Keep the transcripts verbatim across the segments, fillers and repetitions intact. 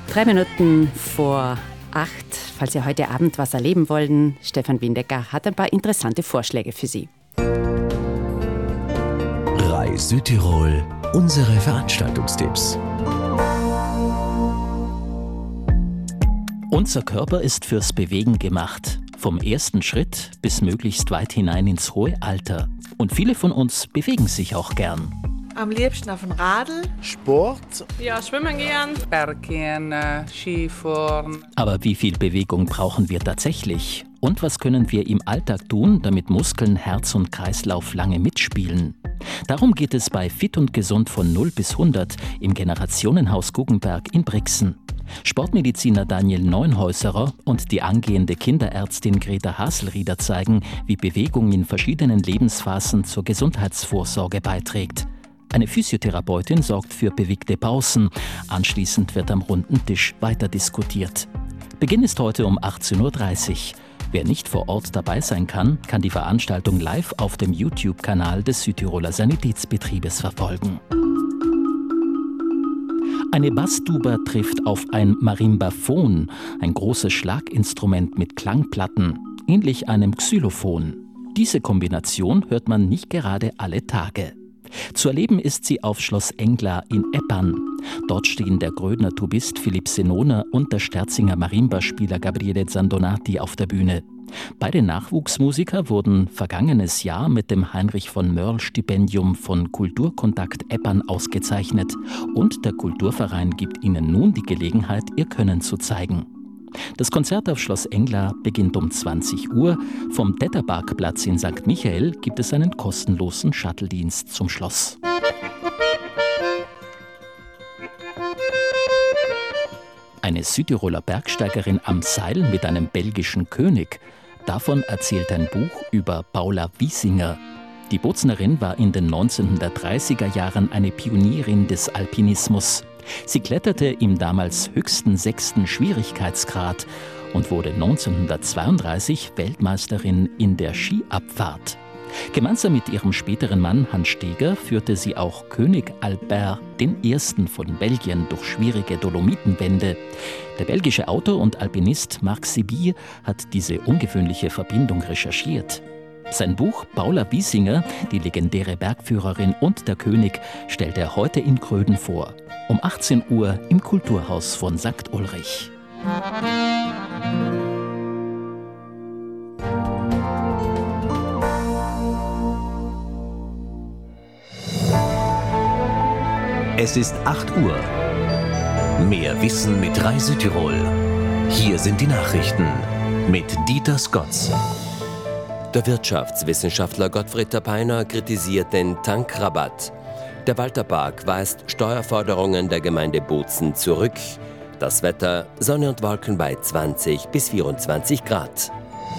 Drei Minuten vor acht, falls Sie heute Abend was erleben wollen, Stefan Windecker hat ein paar interessante Vorschläge für Sie. Reis Südtirol, unsere Veranstaltungstipps. Unser Körper ist fürs Bewegen gemacht. Vom ersten Schritt bis möglichst weit hinein ins hohe Alter. Und viele von uns bewegen sich auch gern. Am liebsten auf dem Radl. Sport. Ja, schwimmen gehen. Berggehen, äh, Skifahren. Aber wie viel Bewegung brauchen wir tatsächlich? Und was können wir im Alltag tun, damit Muskeln, Herz und Kreislauf lange mitspielen? Darum geht es bei Fit und Gesund von null bis hundert im Generationenhaus Guggenberg in Brixen. Sportmediziner Daniel Neunhäuserer und die angehende Kinderärztin Greta Haselrieder zeigen, wie Bewegung in verschiedenen Lebensphasen zur Gesundheitsvorsorge beiträgt. Eine Physiotherapeutin sorgt für bewegte Pausen. Anschließend wird am runden Tisch weiter diskutiert. Beginn ist heute um achtzehn Uhr dreißig. Wer nicht vor Ort dabei sein kann, kann die Veranstaltung live auf dem YouTube-Kanal des Südtiroler Sanitätsbetriebes verfolgen. Eine Basstuba trifft auf ein Marimbaphon, ein großes Schlaginstrument mit Klangplatten, ähnlich einem Xylophon. Diese Kombination hört man nicht gerade alle Tage. Zu erleben ist sie auf Schloss Engla in Eppern. Dort stehen der Grödner Tubist Philipp Senoner und der Sterzinger Marimba-Spieler Gabriele Zandonati auf der Bühne. Beide Nachwuchsmusiker wurden vergangenes Jahr mit dem Heinrich-von-Mörl-Stipendium von Kulturkontakt Eppern ausgezeichnet. Und der Kulturverein gibt ihnen nun die Gelegenheit, ihr Können zu zeigen. Das Konzert auf Schloss Engla beginnt um zwanzig Uhr. Vom Detterparkplatz in Sankt Michael gibt es einen kostenlosen Shuttle-Dienst zum Schloss. Eine Südtiroler Bergsteigerin am Seil mit einem belgischen König. Davon erzählt ein Buch über Paula Wiesinger. Die Boznerin war in den neunzehnhundertdreißiger Jahren eine Pionierin des Alpinismus. Sie kletterte im damals höchsten sechsten Schwierigkeitsgrad und wurde neunzehnhundertzweiunddreißig Weltmeisterin in der Skiabfahrt. Gemeinsam mit ihrem späteren Mann Hans Steger führte sie auch König Albert I. von Belgien durch schwierige Dolomitenwände. Der belgische Autor und Alpinist Marc Sibille hat diese ungewöhnliche Verbindung recherchiert. Sein Buch Paula Wiesinger, die legendäre Bergführerin und der König, stellt er heute in Gröden vor. Um achtzehn Uhr im Kulturhaus von Sankt Ulrich. Es ist acht Uhr. Mehr Wissen mit Reis Südtirol. Hier sind die Nachrichten mit Dieter Skotz. Der Wirtschaftswissenschaftler Gottfried Tapeiner kritisiert den Tankrabatt. Der Walterpark weist Steuerforderungen der Gemeinde Bozen zurück. Das Wetter: Sonne und Wolken bei zwanzig bis vierundzwanzig Grad.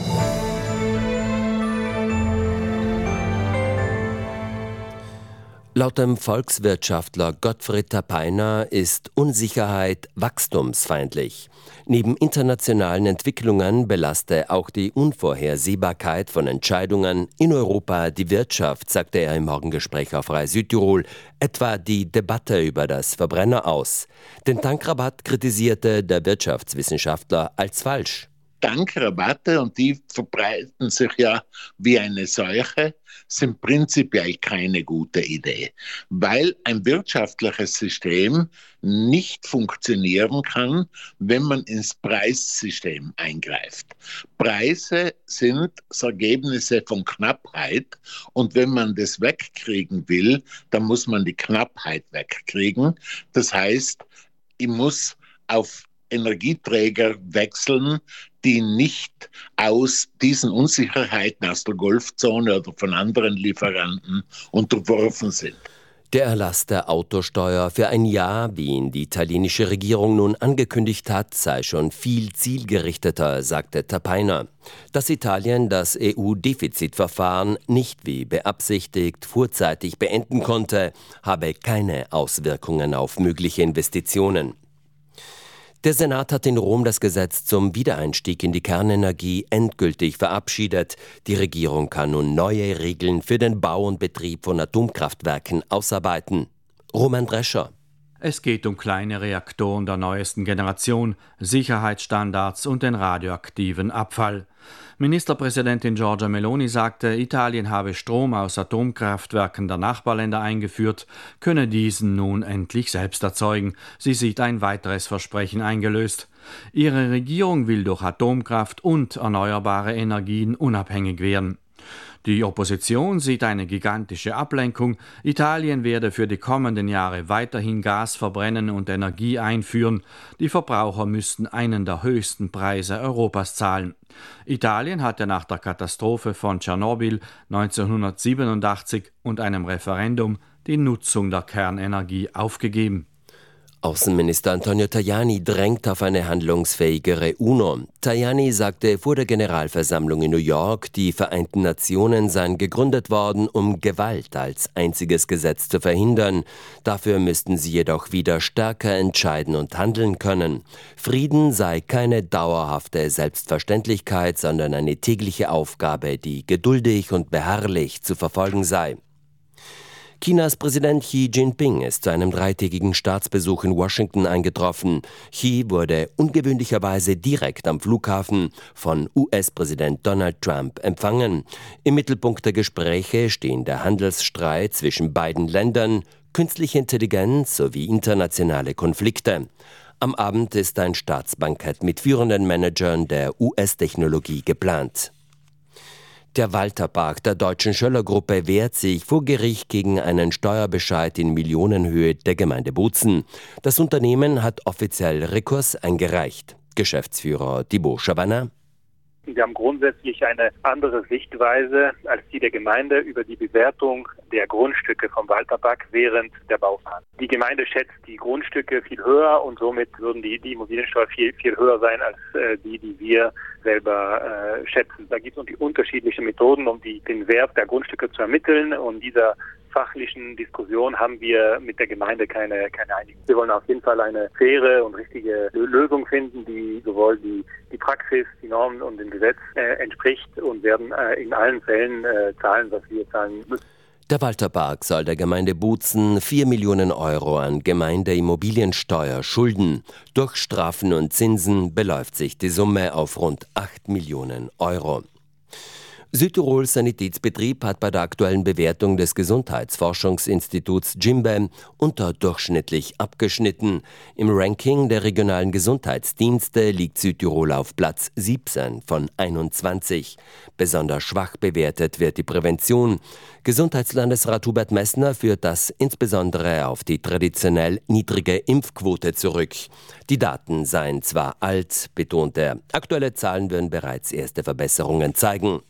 Laut dem Volkswirtschaftler Gottfried Tapeiner ist Unsicherheit wachstumsfeindlich. Neben internationalen Entwicklungen belaste auch die Unvorhersehbarkeit von Entscheidungen in Europa die Wirtschaft, sagte er im Morgengespräch auf Reis Südtirol, etwa die Debatte über das Verbrenner aus. Den Tankrabatt kritisierte der Wirtschaftswissenschaftler als falsch. Tankrabatte, und die verbreiten sich ja wie eine Seuche, sind prinzipiell keine gute Idee, weil ein wirtschaftliches System nicht funktionieren kann, wenn man ins Preissystem eingreift. Preise sind das Ergebnis von Knappheit, und wenn man das wegkriegen will, dann muss man die Knappheit wegkriegen. Das heißt, ich muss auf Energieträger wechseln, die nicht aus diesen Unsicherheiten aus der Golfzone oder von anderen Lieferanten unterworfen sind. Der Erlass der Autosteuer für ein Jahr, wie ihn die italienische Regierung nun angekündigt hat, sei schon viel zielgerichteter, sagte Tapeiner. Dass Italien das E U-Defizitverfahren nicht wie beabsichtigt vorzeitig beenden konnte, habe keine Auswirkungen auf mögliche Investitionen. Der Senat hat in Rom das Gesetz zum Wiedereinstieg in die Kernenergie endgültig verabschiedet. Die Regierung kann nun neue Regeln für den Bau und Betrieb von Atomkraftwerken ausarbeiten. Roman Drescher. Es geht um kleine Reaktoren der neuesten Generation, Sicherheitsstandards und den radioaktiven Abfall. Ministerpräsidentin Giorgia Meloni sagte, Italien habe Strom aus Atomkraftwerken der Nachbarländer eingeführt, könne diesen nun endlich selbst erzeugen. Sie sieht ein weiteres Versprechen eingelöst. Ihre Regierung will durch Atomkraft und erneuerbare Energien unabhängig werden. Die Opposition sieht eine gigantische Ablenkung. Italien werde für die kommenden Jahre weiterhin Gas verbrennen und Energie einführen. Die Verbraucher müssten einen der höchsten Preise Europas zahlen. Italien hatte nach der Katastrophe von Tschernobyl neunzehnhundertsiebenundachtzig und einem Referendum die Nutzung der Kernenergie aufgegeben. Außenminister Antonio Tajani drängt auf eine handlungsfähigere UNO. Tajani sagte vor der Generalversammlung in New York, die Vereinten Nationen seien gegründet worden, um Gewalt als einziges Gesetz zu verhindern. Dafür müssten sie jedoch wieder stärker entscheiden und handeln können. Frieden sei keine dauerhafte Selbstverständlichkeit, sondern eine tägliche Aufgabe, die geduldig und beharrlich zu verfolgen sei. Chinas Präsident Xi Jinping ist zu einem dreitägigen Staatsbesuch in Washington eingetroffen. Xi wurde ungewöhnlicherweise direkt am Flughafen von U S-Präsident Donald Trump empfangen. Im Mittelpunkt der Gespräche stehen der Handelsstreit zwischen beiden Ländern, künstliche Intelligenz sowie internationale Konflikte. Am Abend ist ein Staatsbankett mit führenden Managern der U S-Technologie geplant. Der Walterpark der deutschen Schöller-Gruppe wehrt sich vor Gericht gegen einen Steuerbescheid in Millionenhöhe der Gemeinde Bozen. Das Unternehmen hat offiziell Rekurs eingereicht. Geschäftsführer Thibaut Chavannin. Wir haben grundsätzlich eine andere Sichtweise als die der Gemeinde über die Bewertung der Grundstücke vom Walterpark während der Bauphase. Die Gemeinde schätzt die Grundstücke viel höher und somit würden die, die Immobiliensteuer viel, viel höher sein als äh, die, die wir selber äh, schätzen. Da gibt es die unterschiedlichen Methoden, um die, den Wert der Grundstücke zu ermitteln, und dieser fachlichen Diskussion haben wir mit der Gemeinde keine, keine Einigung. Wir wollen auf jeden Fall eine faire und richtige Lösung finden, die sowohl die, die Praxis, die Normen und dem Gesetz äh, entspricht, und werden äh, in allen Fällen äh, zahlen, was wir zahlen müssen. Der Walterpark soll der Gemeinde Bozen vier Millionen Euro an Gemeindeimmobiliensteuer schulden. Durch Strafen und Zinsen beläuft sich die Summe auf rund acht Millionen Euro. Südtirols Sanitätsbetrieb hat bei der aktuellen Bewertung des Gesundheitsforschungsinstituts Jimbe unterdurchschnittlich abgeschnitten. Im Ranking der regionalen Gesundheitsdienste liegt Südtirol auf Platz siebzehn von einundzwanzig. Besonders schwach bewertet wird die Prävention. Gesundheitslandesrat Hubert Messner führt das insbesondere auf die traditionell niedrige Impfquote zurück. Die Daten seien zwar alt, betont er, aktuelle Zahlen würden bereits erste Verbesserungen zeigen.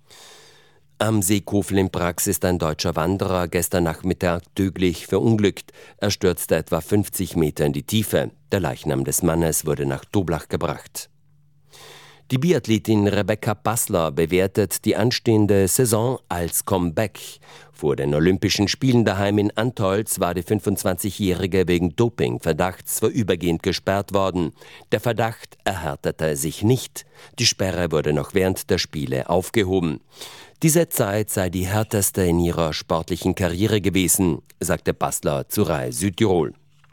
Am See Kofel in Brax ist ein deutscher Wanderer gestern Nachmittag tödlich verunglückt. Er stürzte etwa fünfzig Meter in die Tiefe. Der Leichnam des Mannes wurde nach Toblach gebracht. Die Biathletin Rebecca Passler bewertet die anstehende Saison als Comeback. Vor den Olympischen Spielen daheim in Antolz war die fünfundzwanzigjährige wegen Dopingverdachts vorübergehend gesperrt worden. Der Verdacht erhärtete sich nicht. Die Sperre wurde noch während der Spiele aufgehoben. Diese Zeit sei die härteste in ihrer sportlichen Karriere gewesen, sagte Passler zu Rai Südtirol.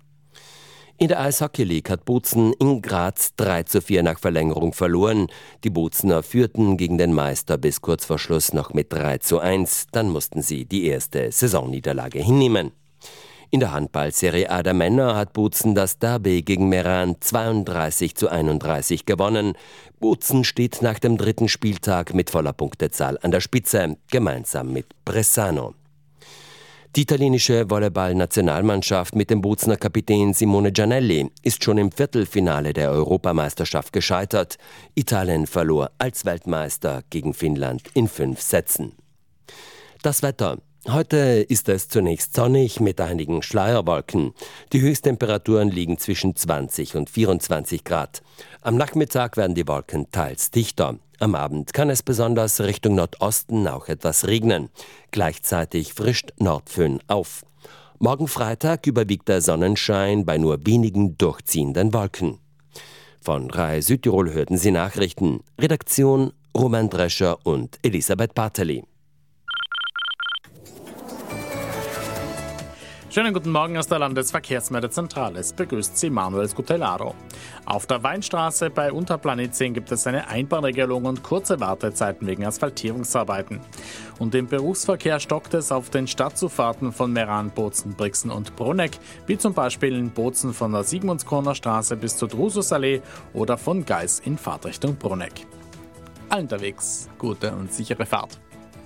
In der Eishockey League hat Bozen in Graz drei zu vier nach Verlängerung verloren. Die Bozener führten gegen den Meister bis kurz vor Schluss noch mit drei zu eins. Dann mussten sie die erste Saisonniederlage hinnehmen. In der Handball-Serie A der Männer hat Bozen das Derby gegen Meran zweiunddreißig zu einunddreißig gewonnen. Bozen steht nach dem dritten Spieltag mit voller Punktezahl an der Spitze, gemeinsam mit Bressanone. Die italienische Volleyball-Nationalmannschaft mit dem Bozener Kapitän Simone Giannelli ist schon im Viertelfinale der Europameisterschaft gescheitert. Italien verlor als Weltmeister gegen Finnland in fünf Sätzen. Das Wetter. Heute ist es zunächst sonnig mit einigen Schleierwolken. Die Höchsttemperaturen liegen zwischen zwanzig und vierundzwanzig Grad. Am Nachmittag werden die Wolken teils dichter. Am Abend kann es besonders Richtung Nordosten auch etwas regnen. Gleichzeitig frischt Nordföhn auf. Morgen Freitag überwiegt der Sonnenschein bei nur wenigen durchziehenden Wolken. Von Rai Südtirol hörten Sie Nachrichten. Redaktion Roman Drescher und Elisabeth Barteli. Schönen guten Morgen aus der Landesverkehrsmeldezentrale. Es begrüßt Sie Manuel Scutellaro. Auf der Weinstraße bei Unterplanet zehn gibt es eine Einbahnregelung und kurze Wartezeiten wegen Asphaltierungsarbeiten. Und im Berufsverkehr stockt es auf den Stadtzufahrten von Meran, Bozen, Brixen und Bruneck, wie zum Beispiel in Bozen von der Sigmundskroner Straße bis zur Drususallee oder von Geis in Fahrtrichtung Bruneck. Allen unterwegs gute und sichere Fahrt.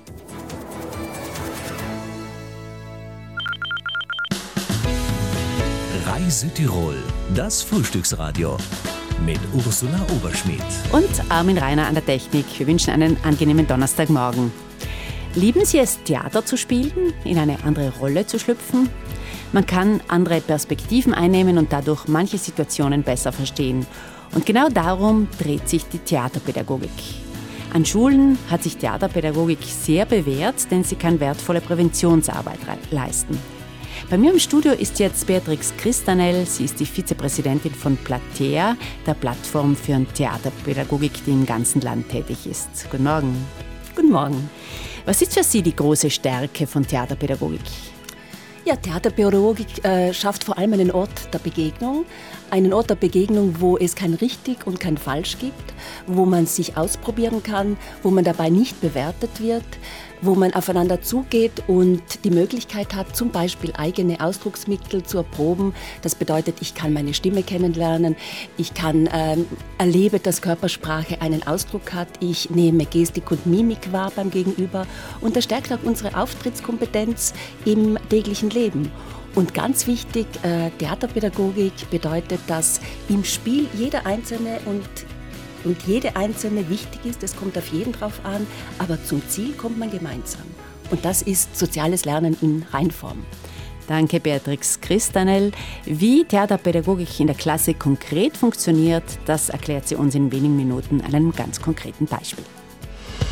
Reise Tirol, das Frühstücksradio mit Ursula Oberschmidt und Armin Rainer an der Technik. Wir wünschen einen angenehmen Donnerstagmorgen. Lieben Sie es, Theater zu spielen, in eine andere Rolle zu schlüpfen? Man kann andere Perspektiven einnehmen und dadurch manche Situationen besser verstehen. Und genau darum dreht sich die Theaterpädagogik. An Schulen hat sich Theaterpädagogik sehr bewährt, denn sie kann wertvolle Präventionsarbeit leisten. Bei mir im Studio ist jetzt Beatrix Christanel. Sie ist die Vizepräsidentin von Platea, der Plattform für Theaterpädagogik, die im ganzen Land tätig ist. Guten Morgen. Guten Morgen. Was ist für Sie die große Stärke von Theaterpädagogik? Ja, Theaterpädagogik äh, schafft vor allem einen Ort der Begegnung. Einen Ort der Begegnung, wo es kein Richtig und kein Falsch gibt, wo man sich ausprobieren kann, wo man dabei nicht bewertet wird, wo man aufeinander zugeht und die Möglichkeit hat, zum Beispiel eigene Ausdrucksmittel zu erproben. Das bedeutet, ich kann meine Stimme kennenlernen, ich kann ähm, erlebe, dass Körpersprache einen Ausdruck hat, ich nehme Gestik und Mimik wahr beim Gegenüber und das stärkt auch unsere Auftrittskompetenz im täglichen Leben. Und ganz wichtig, äh, Theaterpädagogik bedeutet, dass im Spiel jeder Einzelne und Und jede einzelne wichtig ist, es kommt auf jeden drauf an, aber zum Ziel kommt man gemeinsam. Und das ist soziales Lernen in Reinform. Danke, Beatrix Christanel. Wie Theaterpädagogik in der Klasse konkret funktioniert, das erklärt sie uns in wenigen Minuten an einem ganz konkreten Beispiel.